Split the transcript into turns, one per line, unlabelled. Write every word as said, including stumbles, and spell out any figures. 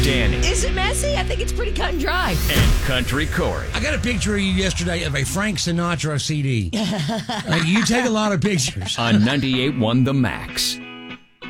Danny.
Is it messy? I think it's pretty cut and dry.
And Country Corey.
I got a picture of you yesterday of a Frank Sinatra C D. uh, you take a lot of pictures.
On ninety-eight point one The Max.